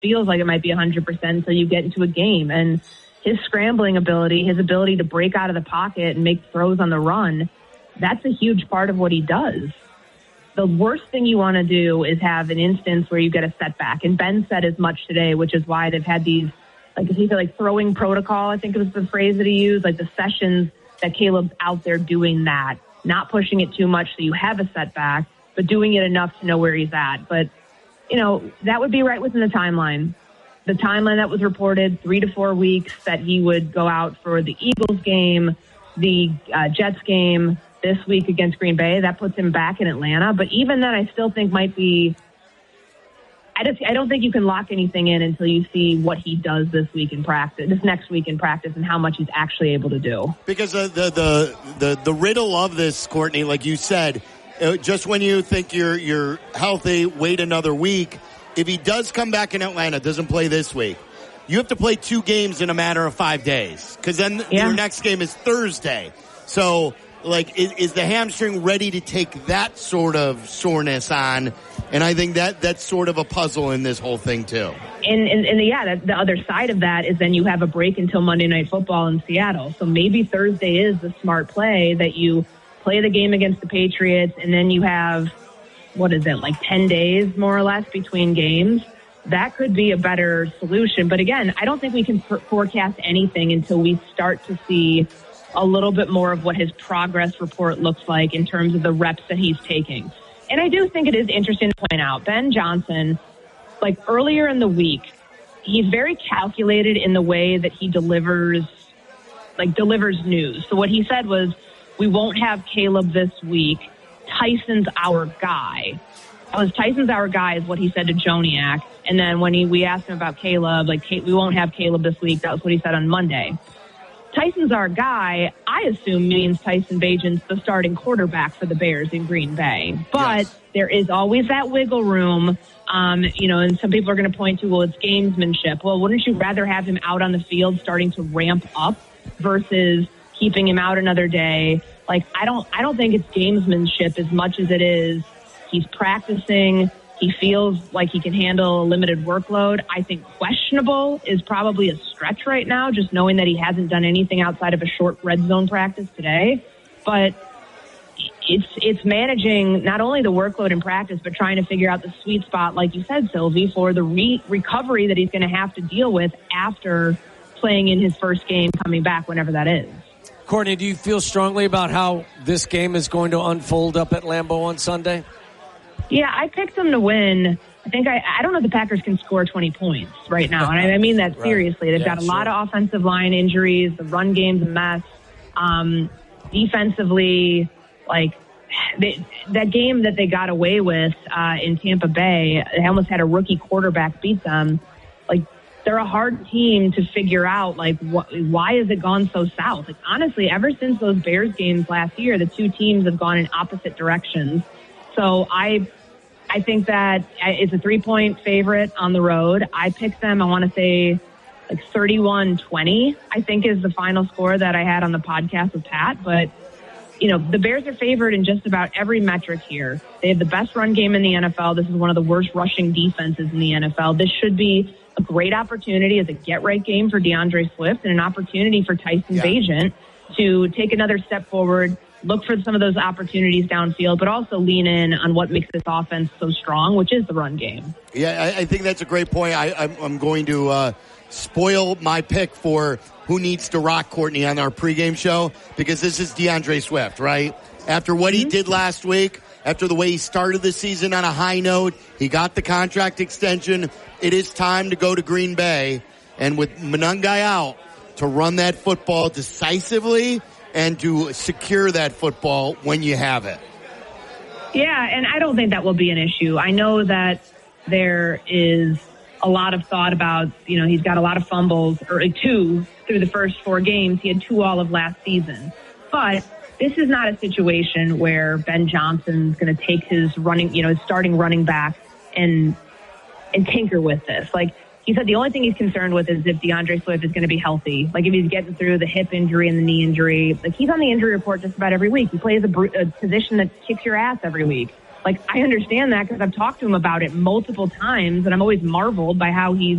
feels like it might be 100% until you get into a game. And his scrambling ability, his ability to break out of the pocket and make throws on the run, that's a huge part of what he does. The worst thing you want to do is have an instance where you get a setback. And Ben said as much today, which is why they've had these, like he said, like throwing protocol, I think it was the phrase that he used, like the sessions that Caleb's out there doing that, not pushing it too much so you have a setback, but doing it enough to know where he's at. But, that would be right within the timeline. The timeline that was reported, 3 to 4 weeks, that he would go out for the Eagles game, the Jets game, this week against Green Bay. That puts him back in Atlanta. But even then, I still think might be – I don't think you can lock anything in until you see what he does this next week in practice, and how much he's actually able to do. Because the riddle of this, Courtney, like you said, just when you think you're healthy, wait another week. If he does come back in Atlanta, doesn't play this week, you have to play 2 games in a matter of 5 days, because then your next game is Thursday. So, is the hamstring ready to take that sort of soreness on? And I think that's sort of a puzzle in this whole thing, too. And the other side of that is then you have a break until Monday Night Football in Seattle. So maybe Thursday is the smart play, that you play the game against the Patriots, and then you have, 10 days more or less between games. That could be a better solution. But again, I don't think we can forecast anything until we start to see a little bit more of what his progress report looks like in terms of the reps that he's taking. And I do think it is interesting to point out, Ben Johnson, earlier in the week, he's very calculated in the way that he delivers news. So what he said was, we won't have Caleb this week. Tyson's our guy. Tyson's our guy is what he said to Joniak. And then when we asked him about Caleb, we won't have Caleb this week. That was what he said on Monday. Tyson's our guy, I assume, means Tyson Bagent's the starting quarterback for the Bears in Green Bay. But There is always that wiggle room, and some people are going to point to, it's gamesmanship. Well, wouldn't you rather have him out on the field starting to ramp up versus keeping him out another day? I don't think it's gamesmanship as much as it is he's practicing. He feels like he can handle a limited workload. I think questionable is probably a stretch right now, just knowing that he hasn't done anything outside of a short red zone practice today. But it's managing not only the workload in practice, but trying to figure out the sweet spot, like you said, Sylvie, for the recovery that he's going to have to deal with after playing in his first game coming back, whenever that is. Courtney, do you feel strongly about how this game is going to unfold up at Lambeau on Sunday? Yeah, I picked them to win. I think I don't know if the Packers can score 20 points right now. And I mean that seriously. They've got a lot of offensive line injuries. The run game's a mess. Defensively, that game that they got away with in Tampa Bay, they almost had a rookie quarterback beat them. They're a hard team to figure out, why has it gone so south? Honestly, ever since those Bears games last year, the two teams have gone in opposite directions. So I think that it's a 3-point favorite on the road. I picked them, I want to say, 31-20, I think is the final score that I had on the podcast with Pat. But, the Bears are favored in just about every metric here. They have the best run game in the NFL. This is one of the worst rushing defenses in the NFL. This should be a great opportunity as a get-right game for DeAndre Swift and an opportunity for Tyson Bagent to take another step forward, look for some of those opportunities downfield, but also lean in on what makes this offense so strong, which is the run game. Yeah, I think that's a great point. I'm going to spoil my pick for who needs to rock Courtney on our pregame show, because this is DeAndre Swift, right? After what he did last week, after the way he started the season on a high note, he got the contract extension. It is time to go to Green Bay, and with Monangai out, to run that football decisively and to secure that football when you have it. Yeah, and I don't think that will be an issue. I know that there is a lot of thought about, he's got a lot of fumbles, or 2 through the first 4 games. He had 2 all of last season. But this is not a situation where Ben Johnson's going to take his his starting running back and tinker with this. He said the only thing he's concerned with is if DeAndre Swift is going to be healthy. If he's getting through the hip injury and the knee injury. He's on the injury report just about every week. He plays a position that kicks your ass every week. Like, I understand that because I've talked to him about it multiple times, and I'm always marveled by how he's